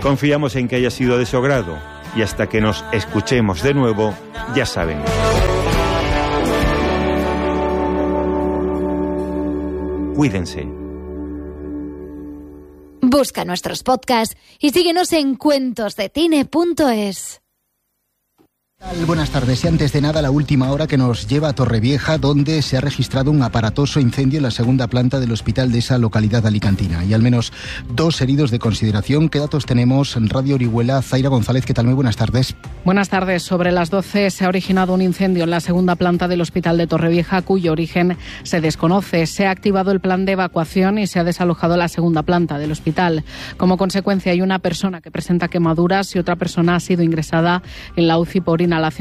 Confiamos en que haya sido de su agrado y hasta que nos escuchemos de nuevo, ya saben. Cuídense. Busca nuestros podcasts y síguenos en cuentosdecine.es. Buenas tardes. Y antes de nada, la última hora que nos lleva a Torrevieja, donde se ha registrado un aparatoso incendio en la segunda planta del hospital de esa localidad alicantina. Y al menos 2 heridos de consideración. ¿Qué datos tenemos en Radio Orihuela? Zaira González, ¿qué tal? Muy buenas tardes. Buenas tardes. Sobre las 12 se ha originado un incendio en la segunda planta del hospital de Torrevieja, cuyo origen se desconoce. Se ha activado el plan de evacuación y se ha desalojado la segunda planta del hospital. Como consecuencia, hay una persona que presenta quemaduras y otra persona ha sido ingresada en la UCI por inhalación